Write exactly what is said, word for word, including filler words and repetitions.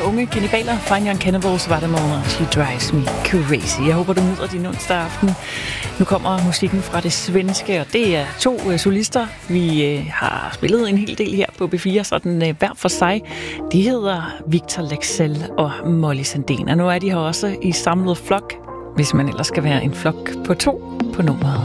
unge kannibaler. Fine Young Cannibals var der med She Drives Me Crazy. Jeg håber, du nyder din onsdag aften. Nu kommer musikken fra det svenske, og det er to uh, solister. Vi uh, har spillet en hel del her på B fire, sådan uh, hver for sig. De hedder Victor Leksell og Molly Sandén, og nu er de her også i samlet flok, hvis man ellers skal være en flok på to på nummeret.